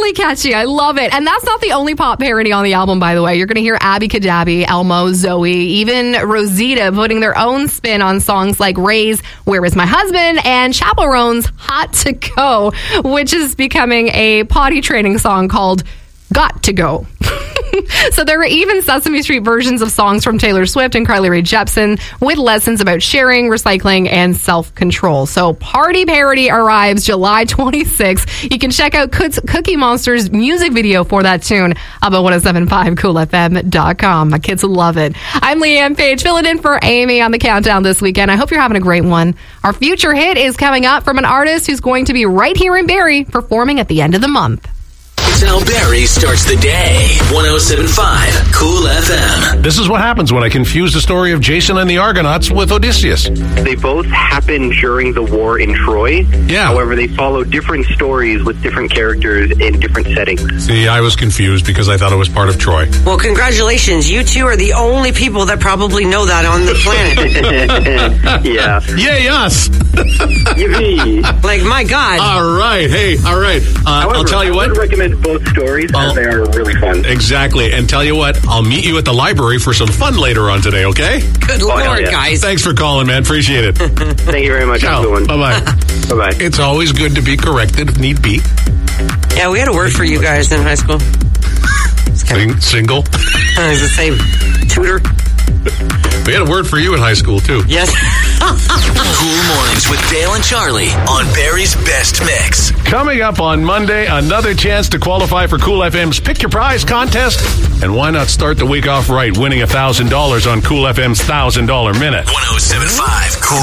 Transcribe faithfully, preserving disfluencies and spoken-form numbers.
really catchy. I love it. And that's not the only pop parody on the album, by the way. You're going to hear Abby Kadabi, Elmo, Zoe, even Rosita putting their own spin on songs like Ray's Where Is My Husband and Chaperone's Hot to Go, which is becoming a potty training song called Got to Go. So there were even Sesame Street versions of songs from Taylor Swift and Carly Rae Jepsen with lessons about sharing, recycling, and self-control. So Party Parody arrives July twenty-sixth. You can check out Cookie Monster's music video for that tune up at ten seventy-five cool f m dot com. My kids love it. I'm Leanne Page, filling in for Amy on the countdown this weekend. I hope you're having a great one. Our future hit is coming up from an artist who's going to be right here in Barrie performing at the end of the month. It's how Barrie starts the day. ten seventy-five Cool F M. This is what happens when I confuse the story of Jason and the Argonauts with Odysseus. They both happened during the war in Troy. Yeah. However, they follow different stories with different characters in different settings. See, I was confused because I thought it was part of Troy. Well, congratulations. You two are the only people that probably know that on the planet. Yeah. Yay, us. Yippee. Like, my God. All right. Hey, all right. Uh, However, I'll tell you I what. would recommend both stories I'll, as they are really fun. Exactly. And tell you what, I'll meet you at the library for some fun later on today, okay? Good Oh, Lord, yeah. guys. Thanks for calling, man. Appreciate it. Thank you very much. Have a good one. Bye-bye. Bye-bye. It's always good to be corrected if need be. Yeah, we had a word for you guys in high school. Sing, single. I was going to say, tutor. We had a word for you in high school, too. Yes. Cool Mornings with Dale and Charlie on Barrie's Best Mix. Coming up on Monday, another chance to qualify for Cool F M's Pick Your Prize contest. And why not start the week off right, winning one thousand dollars on Cool F M's one thousand dollars Minute? ten seventy-five Cool